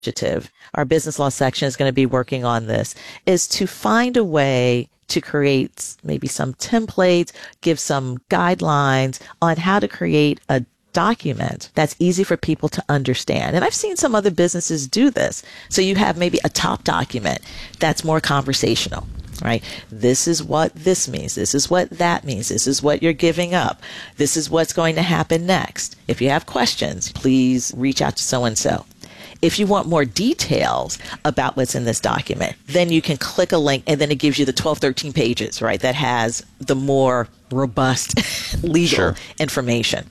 initiative, our business law section is going to be working on this, is to find a way to create maybe some templates, give some guidelines on how to create a document that's easy for people to understand. And I've seen some other businesses do this. So you have maybe a top document that's more conversational, right? This is what this means. This is what that means. This is what you're giving up. This is what's going to happen next. If you have questions, please reach out to so-and-so. If you want more details about what's in this document, then you can click a link and then it gives you the 12, 13 pages, right? That has the more robust legal information.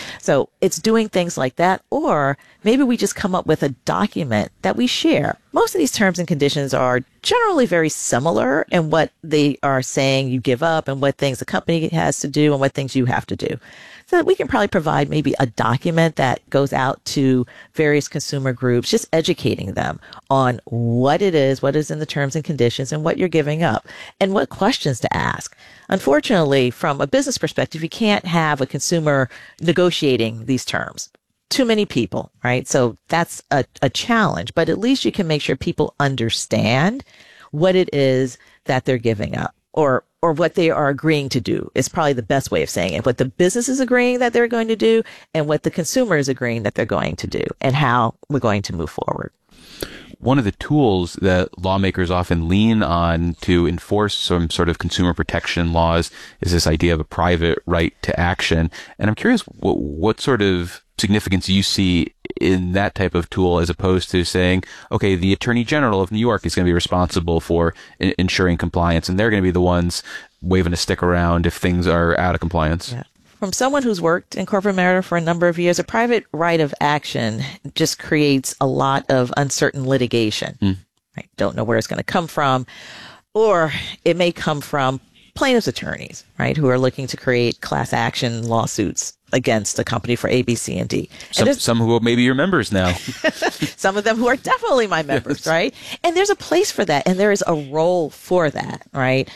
So it's doing things like that, or maybe we just come up with a document that we share. Most of these terms and conditions are generally very similar in what they are saying you give up and what things the company has to do and what things you have to do. So we can probably provide maybe a document that goes out to various consumer groups, just educating them on what it is, what is in the terms and conditions, and what you're giving up, and what questions to ask. Unfortunately, from a business perspective, you can't have a consumer negotiating these terms. Too many people, right? So that's a challenge, but at least you can make sure people understand what it is that they're giving up, or what they are agreeing to do is probably the best way of saying it. What the business is agreeing that they're going to do and what the consumer is agreeing that they're going to do and how we're going to move forward. One of the tools that lawmakers often lean on to enforce some sort of consumer protection laws is this idea of a private right to action. And I'm curious what sort of significance you see in that type of tool as opposed to saying, okay, the Attorney General of New York is going to be responsible for ensuring compliance, and they're going to be the ones waving a stick around if things are out of compliance. Yeah. From someone who's worked in corporate America for a number of years, a private right of action just creates a lot of uncertain litigation. Right? Don't know where it's going to come from, or it may come from plaintiff's attorneys, right, who are looking to create class action lawsuits against a company for A, B, C, and D. Some who may be your members now. Some of them who are definitely my members, right? And there's a place for that, and there is a role for that, right?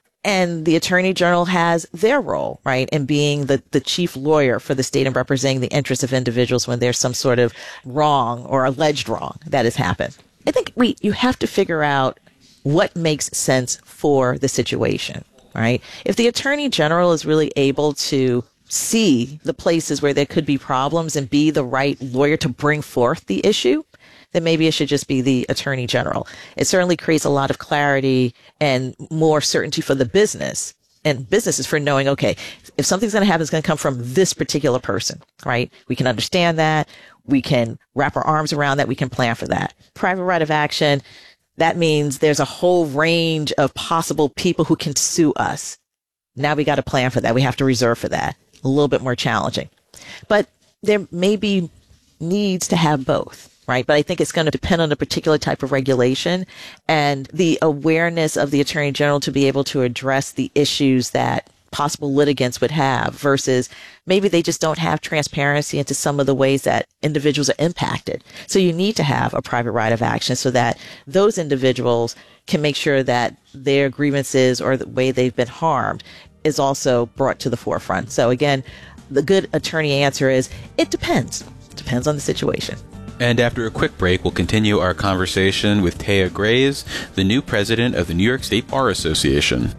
And the Attorney General has their role, right, in being the chief lawyer for the state and representing the interests of individuals when there's some sort of wrong or alleged wrong that has happened. I think you have to figure out what makes sense for the situation, right? If the Attorney General is really able to see the places where there could be problems and be the right lawyer to bring forth the issue, then maybe it should just be the Attorney General. It certainly creates a lot of clarity and more certainty for the business and businesses for knowing, okay, if something's going to happen, it's going to come from this particular person, right? We can understand that. We can wrap our arms around that. We can plan for that. Private right of action, that means there's a whole range of possible people who can sue us. Now we got to plan for that. We have to reserve for that. A little bit more challenging. But there may be needs to have both, right? But I think it's going to depend on a particular type of regulation and the awareness of the Attorney General to be able to address the issues that possible litigants would have versus maybe they just don't have transparency into some of the ways that individuals are impacted. So you need to have a private right of action so that those individuals can make sure that their grievances or the way they've been harmed is also brought to the forefront. So again, the good attorney answer is it depends. It depends on the situation. And after a quick break, we'll continue our conversation with Taya Grays, the new president of the New York State Bar Association.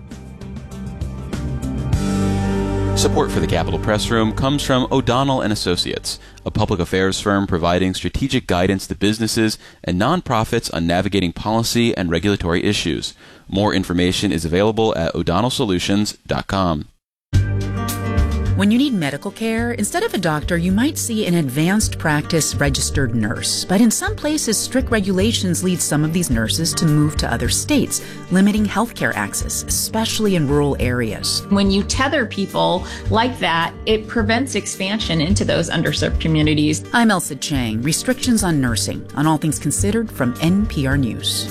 Support for the Capitol Press Room comes from O'Donnell & Associates, a public affairs firm providing strategic guidance to businesses and nonprofits on navigating policy and regulatory issues. More information is available at o'donnellsolutions.com. When you need medical care, instead of a doctor, you might see an advanced practice registered nurse. But in some places, strict regulations lead some of these nurses to move to other states, limiting healthcare access, especially in rural areas. When you tether people like that, it prevents expansion into those underserved communities. I'm Elsa Chang, Restrictions on Nursing, on All Things Considered from NPR News.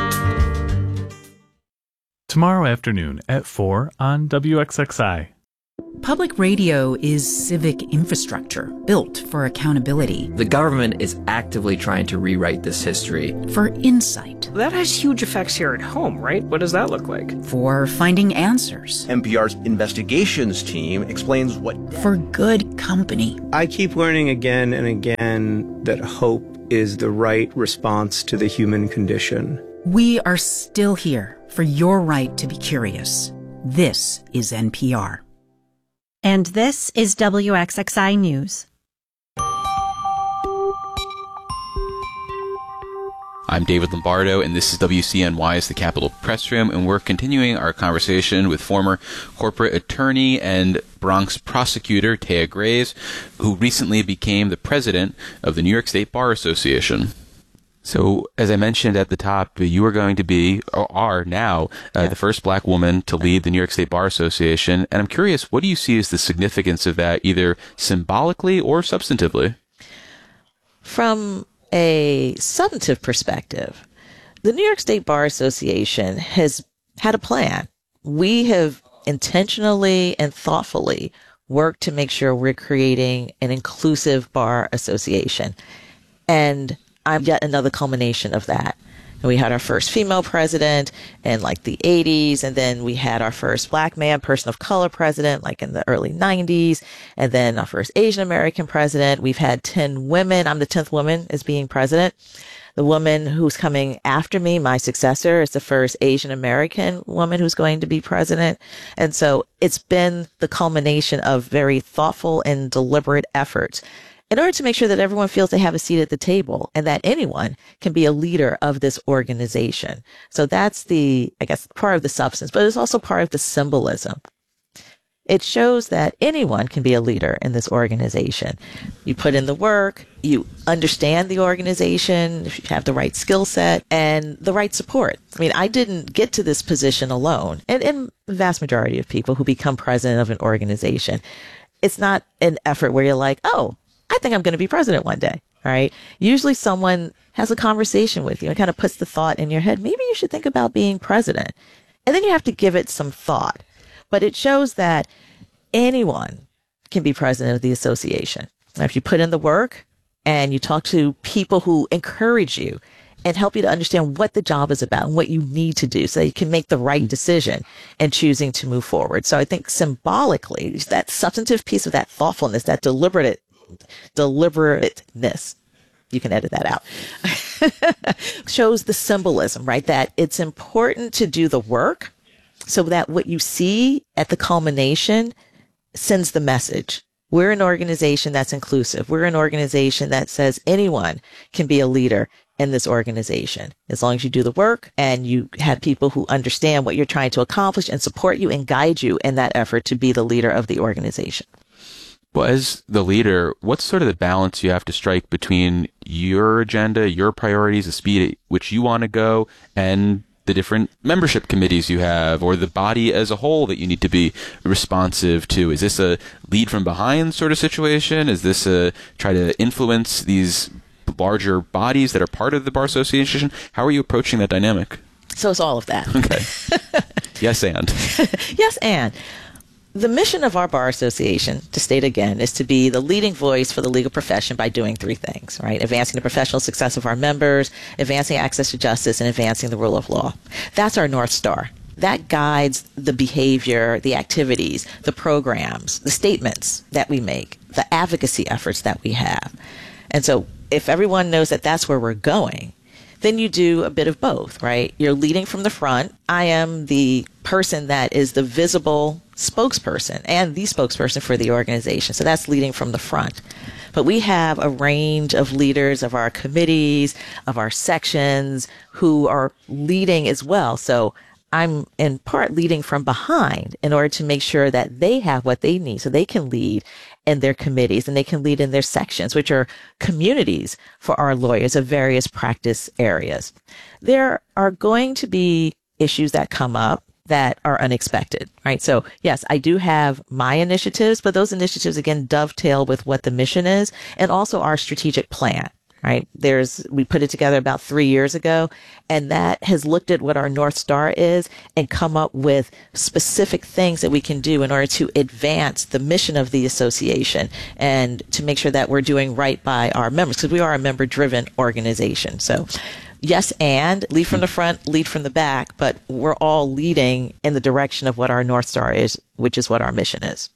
Tomorrow afternoon at 4 on WXXI. Public radio is civic infrastructure built for accountability, The government is actively trying to rewrite this history. for insight, That has huge effects here at home, right? What does that look like? for finding answers, NPR's investigations team explains what for good company. I keep learning again and again that hope is the right response to the human condition. We are still here for your right to be curious. This is NPR. And this is WXXI News. I'm David Lombardo, and this is WCNY's The Capitol Press Room, and we're continuing our conversation with former corporate attorney and Bronx prosecutor Taya Graves, who recently became the president of the New York State Bar Association. So, as I mentioned at the top, you are going to be, or are now, the first black woman to lead the New York State Bar Association. And I'm curious, what do you see as the significance of that, either symbolically or substantively? From a substantive perspective, the New York State Bar Association has had a plan. We have intentionally and thoughtfully worked to make sure we're creating an inclusive bar association. And I'm yet another culmination of that. And we had our first female president in like the 80s, and then we had our first black man, person of color president like in the early 90s, and then our first Asian American president. We've had 10 women. I'm the 10th woman as being president. The woman who's coming after me, my successor, is the first Asian American woman who's going to be president. And so it's been the culmination of very thoughtful and deliberate efforts in order to make sure that everyone feels they have a seat at the table and that anyone can be a leader of this organization. So that's the, I guess, part of the substance, but it's also part of the symbolism. It shows that anyone can be a leader in this organization. You put in the work, you understand the organization, if you have the right skill set and the right support. I mean, I didn't get to this position alone. And the vast majority of people who become president of an organization, it's not an effort where you're like, oh, I think I'm going to be president one day, right? Usually someone has a conversation with you and kind of puts the thought in your head, maybe you should think about being president. And then you have to give it some thought. But it shows that anyone can be president of the association. Now, if you put in the work and you talk to people who encourage you and help you to understand what the job is about and what you need to do so that you can make the right decision in choosing to move forward. So I think symbolically, that substantive piece of that thoughtfulness, that deliberateness, you can edit that out, shows the symbolism, right? That it's important to do the work so that what you see at the culmination sends the message. We're an organization that's inclusive. We're an organization that says anyone can be a leader in this organization, as long as you do the work and you have people who understand what you're trying to accomplish and support you and guide you in that effort to be the leader of the organization. Well, as the leader, what's sort of the balance you have to strike between your agenda, your priorities, the speed at which you want to go, and the different membership committees you have, or the body as a whole that you need to be responsive to? Is this a lead from behind sort of situation? Is this a try to influence these larger bodies that are part of the Bar Association? How are you approaching that dynamic? So it's all of that. Okay. Yes, and. Yes, and. The mission of our Bar Association, to state again, is to be the leading voice for the legal profession by doing three things, right? Advancing the professional success of our members, advancing access to justice, and advancing the rule of law. That's our North Star. That guides the behavior, the activities, the programs, the statements that we make, the advocacy efforts that we have. And so if everyone knows that that's where we're going, then you do a bit of both, right? You're leading from the front. I am the person that is the visible spokesperson and the spokesperson for the organization. So that's leading from the front. But we have a range of leaders of our committees, of our sections who are leading as well. So I'm in part leading from behind in order to make sure that they have what they need so they can lead in their committees and they can lead in their sections, which are communities for our lawyers of various practice areas. There are going to be issues that come up that are unexpected, right? So yes, I do have my initiatives, but those initiatives again dovetail with what the mission is and also our strategic plan, right? We put it together about 3 years ago, and that has looked at what our North Star is and come up with specific things that we can do in order to advance the mission of the association and to make sure that we're doing right by our members, because we are a member-driven organization. So yes, and lead from the front, lead from the back, but we're all leading in the direction of what our North Star is, which is what our mission is.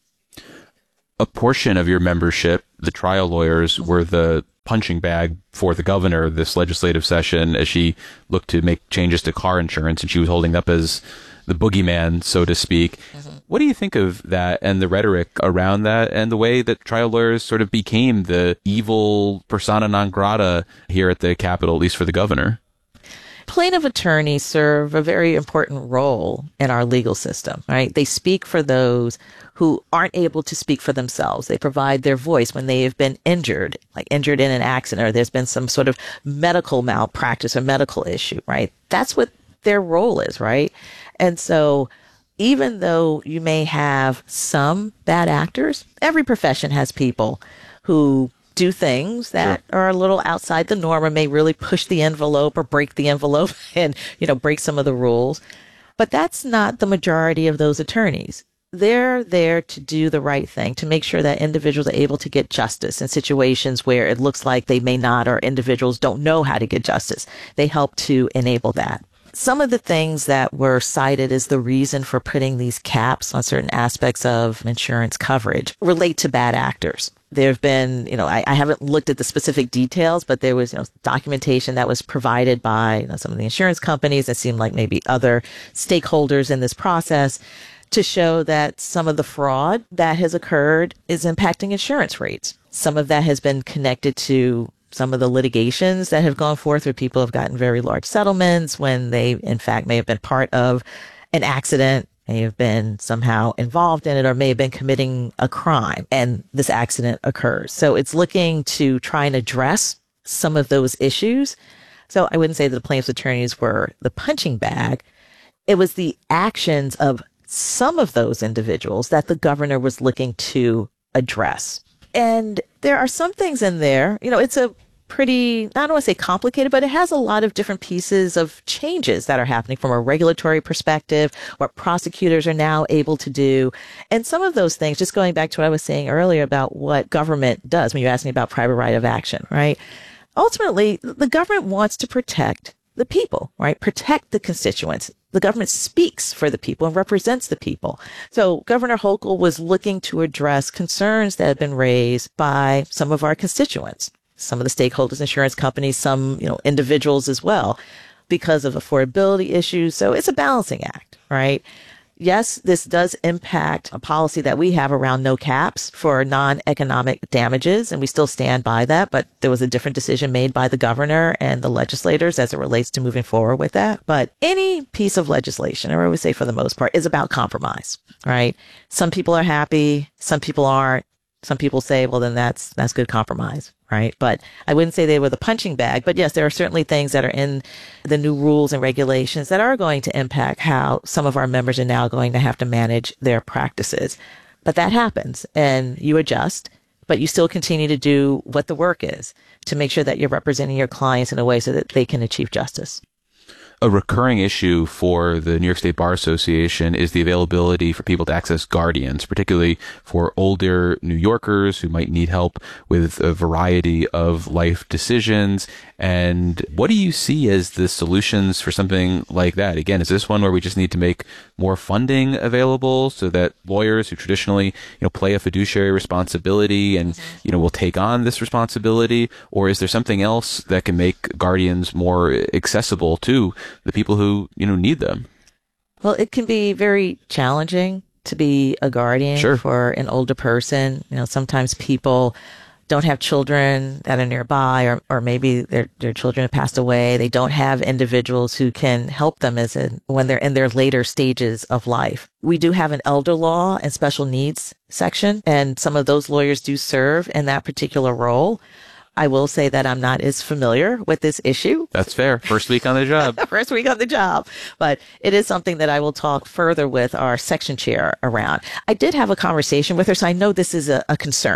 A portion of your membership, the trial lawyers, were the punching bag for the governor this legislative session as she looked to make changes to car insurance, and she was holding up as the boogeyman, so to speak. Mm-hmm. What do you think of that and the rhetoric around that and the way that trial lawyers sort of became the evil persona non grata here at the Capitol, at least for the governor? Plaintiff attorneys serve a very important role in our legal system, right? They speak for those who aren't able to speak for themselves. They provide their voice when they have been injured, like injured in an accident, or there's been some sort of medical malpractice or medical issue, right? That's what their role is, right? And so even though you may have some bad actors, every profession has people who do things that are a little outside the norm or may really push the envelope or break the envelope and, break some of the rules. But that's not the majority of those attorneys. They're there to do the right thing, to make sure that individuals are able to get justice in situations where it looks like they may not, or individuals don't know how to get justice. They help to enable that. Some of the things that were cited as the reason for putting these caps on certain aspects of insurance coverage relate to bad actors. There have been, I haven't looked at the specific details, but there was documentation that was provided by some of the insurance companies that seemed like maybe other stakeholders in this process to show that some of the fraud that has occurred is impacting insurance rates. Some of that has been connected to some of the litigations that have gone forth where people have gotten very large settlements when they, in fact, may have been part of an accident, may have been somehow involved in it, or may have been committing a crime, and this accident occurs. So it's looking to try and address some of those issues. So I wouldn't say that the plaintiff's attorneys were the punching bag. It was the actions of some of those individuals that the governor was looking to address. And there are some things in there, it's a pretty, I don't want to say complicated, but it has a lot of different pieces of changes that are happening from a regulatory perspective, what prosecutors are now able to do. And some of those things, just going back to what I was saying earlier about what government does when you're asking about private right of action, right? Ultimately, the government wants to protect the people, right? Protect the constituents. The government speaks for the people and represents the people. So Governor Hochul was looking to address concerns that have been raised by some of our constituents, some of the stakeholders, insurance companies, some, individuals as well, because of affordability issues. So it's a balancing act, right? Yes, this does impact a policy that we have around no caps for non-economic damages, and we still stand by that. But there was a different decision made by the governor and the legislators as it relates to moving forward with that. But any piece of legislation, or I would say for the most part, is about compromise, right? Some people are happy, some people aren't. Some people say, well, then that's good compromise, right? But I wouldn't say they were the punching bag. But yes, there are certainly things that are in the new rules and regulations that are going to impact how some of our members are now going to have to manage their practices. But that happens, and you adjust, but you still continue to do what the work is to make sure that you're representing your clients in a way so that they can achieve justice. A recurring issue for the New York State Bar Association is the availability for people to access guardians, particularly for older New Yorkers who might need help with a variety of life decisions. And what do you see as the solutions for something like that? Again, is this one where we just need to make more funding available so that lawyers who traditionally, play a fiduciary responsibility and, will take on this responsibility? Or is there something else that can make guardians more accessible to the people who, need them? Well, it can be very challenging to be a guardian for an older person. Sometimes people don't have children that are nearby, or maybe their children have passed away. They don't have individuals who can help them when they're in their later stages of life. We do have an elder law and special needs section, and some of those lawyers do serve in that particular role. I will say that I'm not as familiar with this issue. That's fair. First week on the job. First week on the job. But it is something that I will talk further with our section chair around. I did have a conversation with her, so I know this is a concern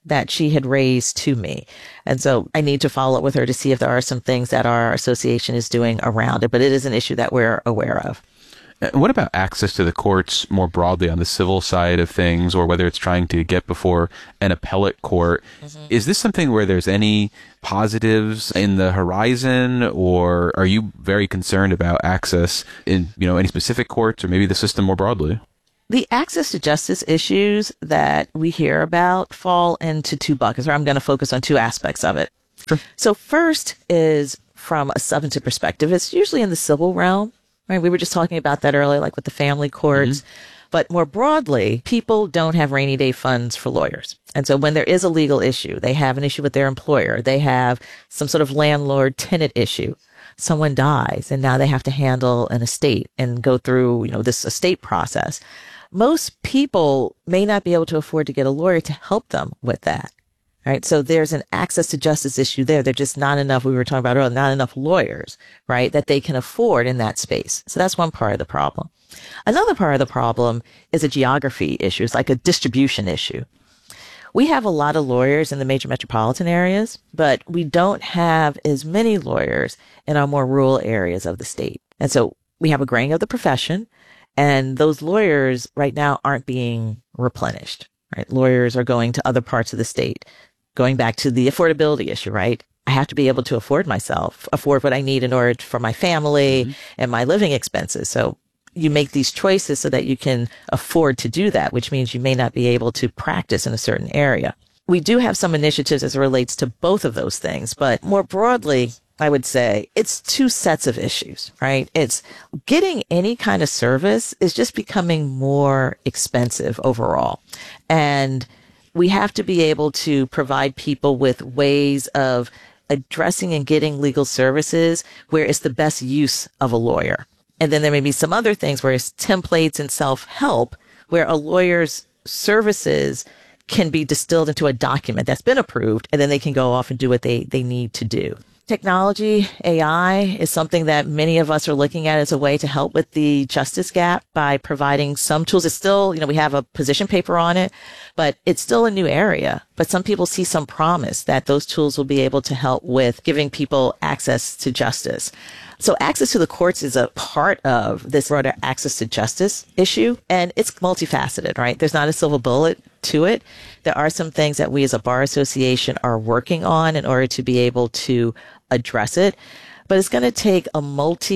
that she had raised to me. And so I need to follow up with her to see if there are some things that our association is doing around it, but it is an issue that we're aware of. What about access to the courts more broadly on the civil side of things, or whether it's trying to get before an appellate court? Mm-hmm. Is this something where there's any positives in the horizon, or are you very concerned about access in, any specific courts or maybe the system more broadly? The access to justice issues that we hear about fall into two buckets, or I'm going to focus on two aspects of it. Sure. So first is from a substantive perspective. It's usually in the civil realm. Right, we were just talking about that earlier, like with the family courts. Mm-hmm. But more broadly, people don't have rainy day funds for lawyers. And so when there is a legal issue, they have an issue with their employer, they have some sort of landlord-tenant issue. Someone dies, and now they have to handle an estate and go through, this estate process. Most people may not be able to afford to get a lawyer to help them with that. Right. So there's an access to justice issue there. There's just not enough, we were talking about earlier, not enough lawyers, right, that they can afford in that space. So that's one part of the problem. Another part of the problem is a geography issue. It's like a distribution issue. We have a lot of lawyers in the major metropolitan areas, but we don't have as many lawyers in our more rural areas of the state. And so we have a graying of the profession, and those lawyers right now aren't being replenished. Right? Lawyers are going to other parts of the state. Going back to the affordability issue, right? I have to be able to afford what I need in order for my family and my living expenses. So you make these choices so that you can afford to do that, which means you may not be able to practice in a certain area. We do have some initiatives as it relates to both of those things, but more broadly, I would say it's two sets of issues, right? It's getting any kind of service is just becoming more expensive overall. And we have to be able to provide people with ways of addressing and getting legal services where it's the best use of a lawyer. And then there may be some other things where it's templates and self-help where a lawyer's services can be distilled into a document that's been approved, and then they can go off and do what they need to do. Technology, AI, is something that many of us are looking at as a way to help with the justice gap by providing some tools. It's still, we have a position paper on it, but it's still a new area. But some people see some promise that those tools will be able to help with giving people access to justice. So access to the courts is a part of this broader access to justice issue, and it's multifaceted, right? There's not a silver bullet to it. There are some things that we as a bar association are working on in order to be able to address it, but it's going to take a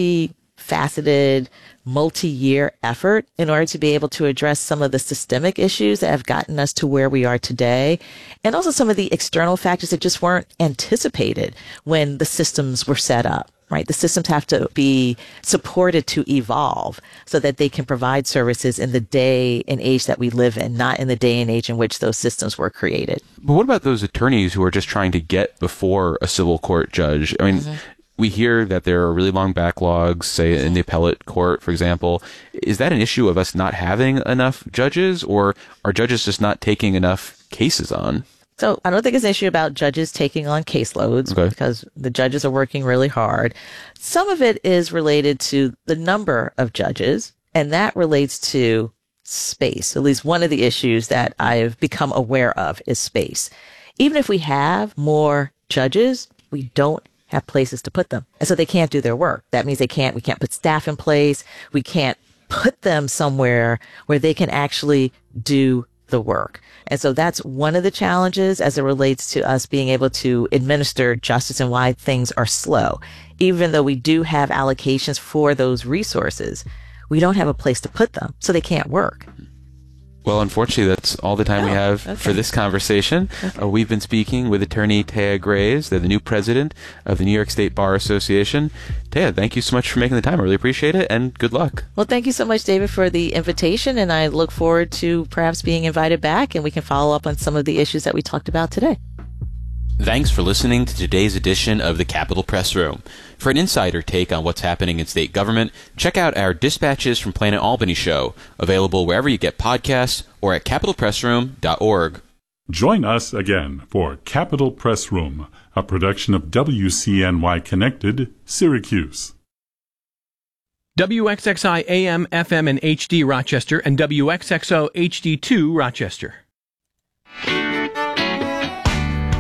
multifaceted, multi-year effort in order to be able to address some of the systemic issues that have gotten us to where we are today, and also some of the external factors that just weren't anticipated when the systems were set up. Right? The systems have to be supported to evolve so that they can provide services in the day and age that we live in, not in the day and age in which those systems were created. But what about those attorneys who are just trying to get before a civil court judge? I mean, we hear that there are really long backlogs, say in the appellate court, for example. Is that an issue of us not having enough judges, or are judges just not taking enough cases on? So I don't think it's an issue about judges taking on caseloads because the judges are working really hard. Some of it is related to the number of judges, and that relates to space. At least one of the issues that I've become aware of is space. Even if we have more judges, we don't have places to put them. And so they can't do their work. That means we can't put staff in place. We can't put them somewhere where they can actually do the work. And so that's one of the challenges as it relates to us being able to administer justice and why things are slow. Even though we do have allocations for those resources, we don't have a place to put them, so they can't work. Well, unfortunately, that's all the time we have for this conversation. We've been speaking with attorney Taya Graves, the new president of the New York State Bar Association. Taya, thank you so much for making the time. I really appreciate it, and good luck. Well, thank you so much, David, for the invitation, and I look forward to perhaps being invited back, and we can follow up on some of the issues that we talked about today. Thanks for listening to today's edition of the Capitol Press Room. For an insider take on what's happening in state government, check out our Dispatches from Planet Albany show, available wherever you get podcasts or at capitolpressroom.org. Join us again for Capitol Press Room, a production of WCNY Connected, Syracuse. WXXI AM, FM, and HD Rochester, and WXXO HD2 Rochester.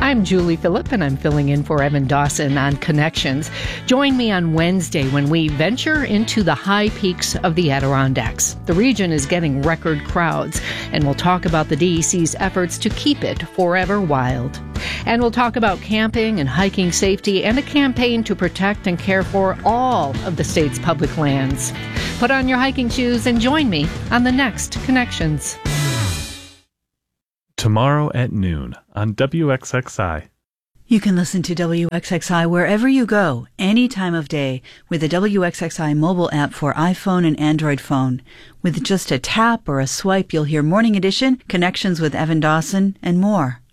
I'm Julie Phillip, and I'm filling in for Evan Dawson on Connections. Join me on Wednesday when we venture into the high peaks of the Adirondacks. The region is getting record crowds, and we'll talk about the DEC's efforts to keep it forever wild. And we'll talk about camping and hiking safety and a campaign to protect and care for all of the state's public lands. Put on your hiking shoes and join me on the next Connections. Tomorrow at noon on WXXI. You can listen to WXXI wherever you go, any time of day, with the WXXI mobile app for iPhone and Android phone. With just a tap or a swipe, you'll hear Morning Edition, Connections with Evan Dawson, and more.